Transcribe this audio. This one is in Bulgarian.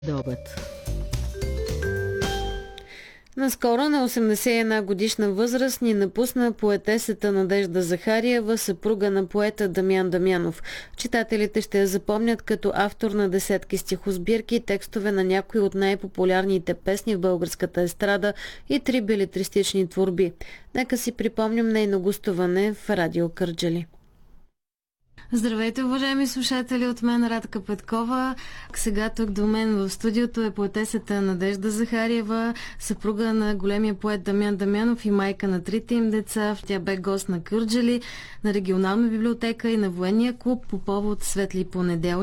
Добът. Наскоро на 81 годишна възраст ни напусна поетесата Надежда Захариева, съпруга на поета Дамян Дамянов. Читателите ще я запомнят като автор на десетки стихосбирки и текстове на някои от най-популярните песни в българската естрада и 3 белетристични творби. Нека си припомним нейно гостуване в Радио Кърджали. Здравейте, уважаеми слушатели, от мен Радка Петкова. Сега тук до мен в студиото е поетесата Надежда Захариева, съпруга на големия поет Дамян Дамянов и майка на 3 им деца. Тя бе гост на Кърджали, на регионална библиотека и на военния клуб по повод Светли понеделник.